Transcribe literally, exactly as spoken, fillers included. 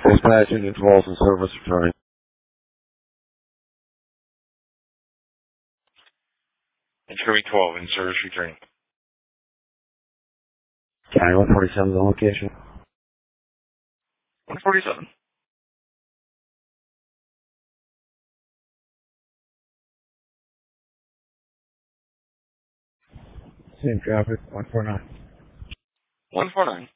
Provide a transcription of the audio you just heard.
Dispatching into calls and service returning. Entry twelve in service returning. County one forty-seven, the location. one forty-seven. Same traffic, one forty-nine. one forty-nine.